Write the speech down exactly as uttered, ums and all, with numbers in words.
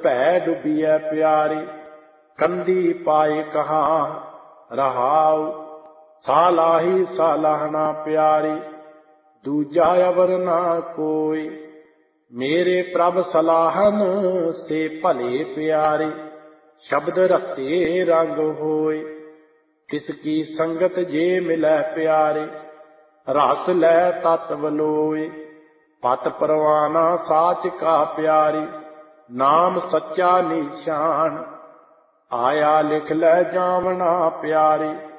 भै डुबिए प्यारी। कंदी पाए कहाँ रहाऊ, सालाही सालाहना प्यारी। दूजा अवर ना कोई, मेरे प्रभ सलाहन से भले प्यारे। शब्द रत्ते रंग होए, किसकी संगत जे मिलै प्यारे। रस लै तत्व लोए, पत परवाना साच का प्यारी। नाम सच्चा निशान, आया लिख लै जावना प्यारे।